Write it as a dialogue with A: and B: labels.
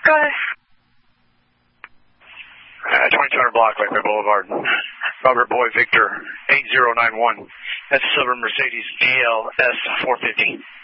A: Go ahead.
B: 2200 block, Lakeway Boulevard. Robert Boy Victor 8091. That's a silver Mercedes GLS 450.